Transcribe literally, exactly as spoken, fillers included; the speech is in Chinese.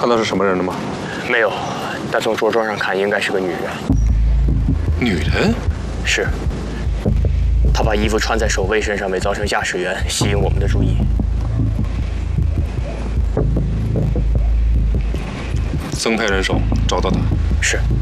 看到是什么人了吗？ 没有，但从着装上看，应该是个女人。 女人？ 是。她把衣服穿在守卫身上，伪造成驾驶员，吸引我们的注意。 增派人手找到她。 是。